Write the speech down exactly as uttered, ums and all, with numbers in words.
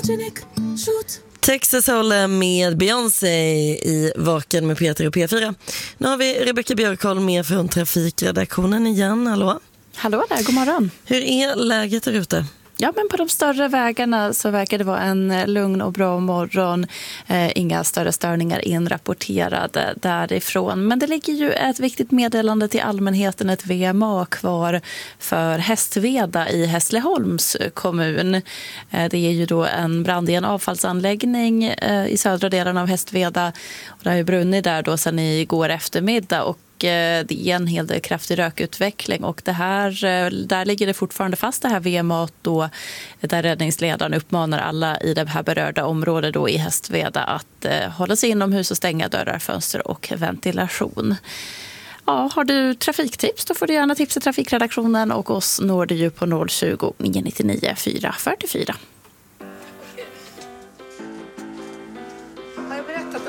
photogenic, shoot. Texas håller med Beyoncé i Vaken med Peter och P fyra. Nu har vi Rebecka Björkholm med från trafikredaktionen igen. Hallå? Hallå där, god morgon. Hur är läget där ute? Ja, men på de större vägarna så verkar det vara en lugn och bra morgon. Eh, inga större störningar inrapporterade därifrån. Men det ligger ju ett viktigt meddelande till allmänheten, ett V M A kvar för Hästveda i Hässleholms kommun. Eh, det är ju då en brand i en avfallsanläggning eh, i södra delen av Hästveda. Och det har ju brunnit där då sedan igår eftermiddag och det är en hel del kraftig rökutveckling och det här, där ligger det fortfarande fast det här V M A då, där räddningsledaren uppmanar alla i det här berörda området då i Hästveda att eh, hålla sig inomhus och stänga dörrar, fönster och ventilation. Ja, har du trafiktips då får du gärna tipsa trafikredaktionen och oss når du ju på noll tjugo, nio nittionio, fyra fyrtiofyra.